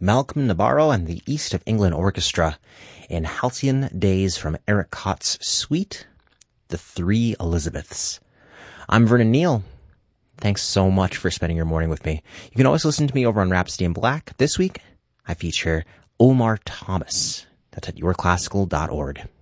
Malcolm Nabarro and the East of England Orchestra in Halcyon Days from Eric Kott's suite, The Three Elizabeths. I'm Vernon Neal. Thanks so much for spending your morning with me. You can always listen to me over on Rhapsody in Black. This week, I feature Omar Thomas. That's at yourclassical.org.